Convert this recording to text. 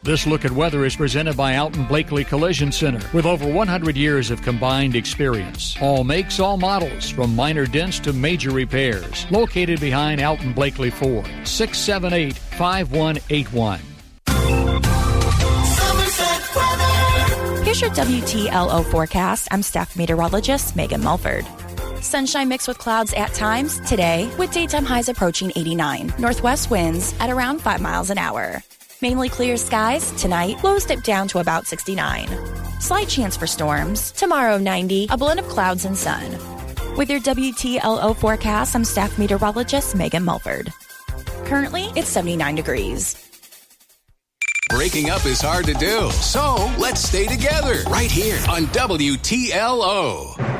This look at weather is presented by Alton Blakely Collision Center with over 100 years of combined experience. All makes, all models, from minor dents to major repairs. Located behind Alton Blakely Ford, 678-5181. Here's your WTLO forecast. I'm staff meteorologist Megan Mulford. Sunshine mixed with clouds at times today, with daytime highs approaching 89. Northwest winds at around 5 miles an hour. Mainly clear skies tonight, lows dip down to about 69. Slight chance for storms. Tomorrow 90, a blend of clouds and sun. With your WTLO forecast, I'm staff meteorologist Megan Mulford. Currently, it's 79 degrees. Breaking up is hard to do, so let's stay together right here on WTLO.